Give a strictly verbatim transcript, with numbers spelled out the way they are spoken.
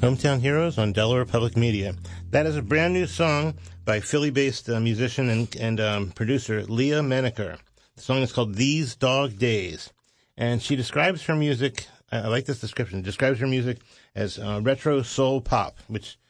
Hometown Heroes on Delaware Public Media. That is a brand new song by Philly-based uh, musician and, and um, producer Leah Menaker. The song is called These Dog Days. And she describes her music, I, I like this description, describes her music as uh, retro soul pop, which